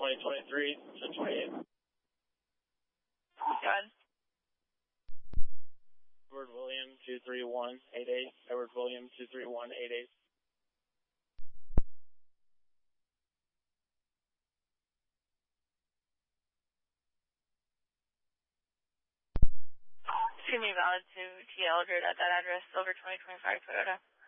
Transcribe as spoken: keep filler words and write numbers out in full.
twenty twenty-three to twenty-eight. Go ahead. Edward William two three one eight eight. Edward William two three one eight eight. Excuse me, valid to T L Aldred at that address, Silver twenty twenty-five Toyota.